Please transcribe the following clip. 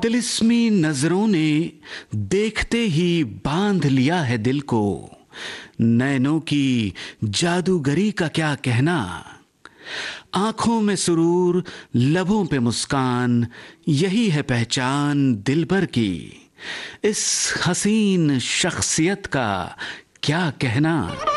तिलिस्मी नजरों ने देखते ही बांध लिया है दिल को। नैनों की जादूगरी का क्या कहना। आंखों में सुरूर, लबों पे मुस्कान, यही है पहचान दिलबर की। इस हसीन शख्सियत का क्या कहना।